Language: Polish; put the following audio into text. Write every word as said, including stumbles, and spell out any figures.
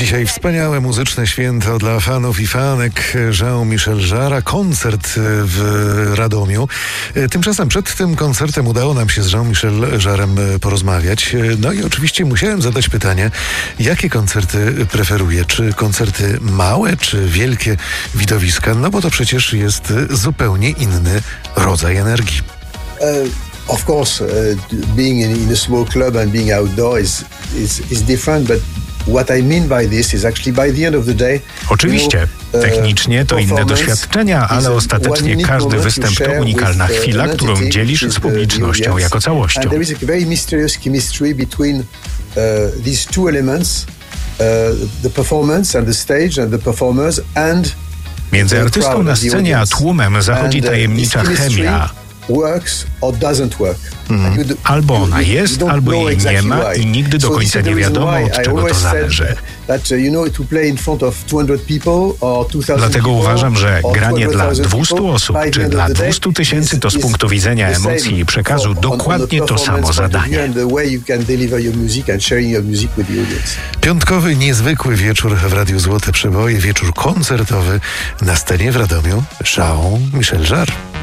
Dzisiaj wspaniałe muzyczne święto dla fanów i fanek Jean-Michel Jarre'a, koncert w Radomiu. Tymczasem przed tym koncertem udało nam się z Jean-Michel Jarre'em porozmawiać. No i oczywiście musiałem zadać pytanie, jakie koncerty preferuje? Czy koncerty małe, czy wielkie widowiska? No bo to przecież jest zupełnie inny rodzaj energii. Uh, of course, uh, being in, in a small club and being outdoors is, is, is different, but what I mean by this is actually by the end of the day... Oczywiście, technicznie to inne doświadczenia, ale ostatecznie każdy występ to unikalna chwila, którą dzielisz z publicznością jako całością. And there is a very mysterious chemistry between uh, these two elements, uh, the performance and the stage and the performers and... Między artystą na scenie a tłumem zachodzi tajemnicza chemia. Works or doesn't work. Mm. Albo ona jest, albo jej nie ma i nigdy do końca nie wiadomo, od czego to zależy. Dlatego uważam, że granie dla dwustu osób czy dla dwustu tysięcy to z punktu widzenia emocji i przekazu dokładnie to samo zadanie. Piątkowy, niezwykły wieczór w Radiu Złote Przeboje, wieczór koncertowy na scenie w Radomiu. Jean-Michel Jarre.